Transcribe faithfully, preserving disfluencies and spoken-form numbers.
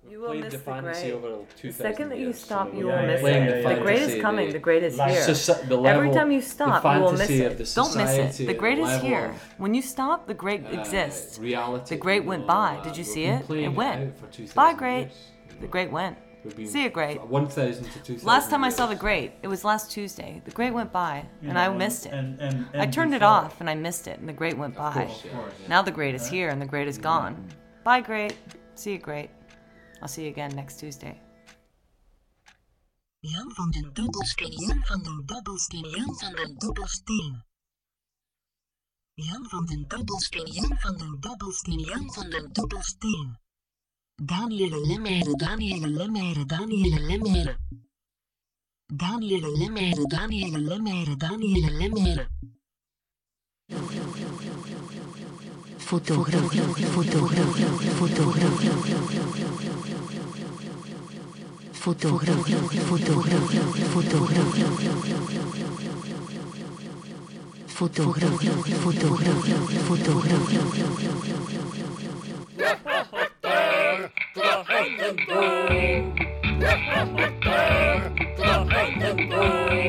You will played miss the the fantasy great. over two The thousand second that you years, stop, so you we're will Yeah, miss yeah, playing yeah, it. the yeah. The great is fantasy, coming. the- The great is Like- here. Soci- the Every level- time you the stop, you will miss fantasy it. of the Don't miss it. society, The great the is level here. of, When you stop, the great uh, exists. reality. The great you went know, by. uh, Did you we've see been it? playing It went. out for two Bye, thousand great. years, you The know. great went. We've been See you, great. one thousand to two thousand. Last time I saw the years. great, it was last Tuesday. The great went by, You and know, I missed it. And, and, and I turned it before- off, and I missed it, and the great went by. course, yeah. Of course. Now the great is Right. here, and the great is gone. Bye, great. See you, great. I'll see you again next Tuesday. Jan van den Dobbelsteen, Jan van den Dobbelsteen, Jan van den Dobbelsteen. Jan van den Dobbelsteen, Jan van den Dobbelsteen, Jan van den Dobbelsteen. Daniele Lemaire, Daniele Lemaire, Daniele Lemaire. Daniele Lemaire, Daniele Lemaire, Daniele Lemaire. Fotograaf, fotograaf, fotograaf. Fotograaf, fotograaf, fotograaf. Fotograaf, fotograaf, fotograaf.